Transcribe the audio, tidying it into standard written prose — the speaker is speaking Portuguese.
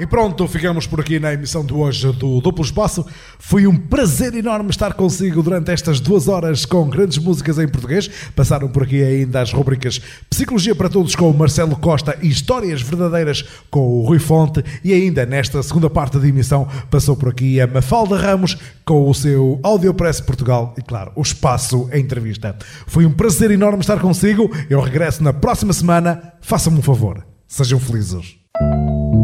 E pronto, ficamos por aqui na emissão de hoje do Duplo Espaço. Foi um prazer enorme estar consigo durante estas 2 horas com grandes músicas em português. Passaram por aqui ainda as rubricas Psicologia para Todos com o Marcelo Costa e Histórias Verdadeiras com o Rui Fonte. E ainda nesta segunda parte da emissão passou por aqui a Mafalda Ramos com o seu Audiopress Portugal e, claro, o Espaço em Entrevista. Foi um prazer enorme estar consigo. Eu regresso na próxima semana. Façam-me um favor. Sejam felizes.